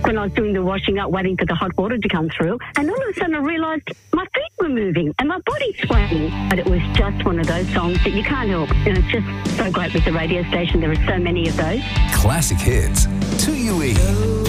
when I was doing the washing up, waiting for the hot water to come through. And all of a sudden I realised my feet were moving and my body swaying. But it was just one of those songs that you can't help. And it's just so great with the radio station. There are so many of those. Classic hits. 2UE.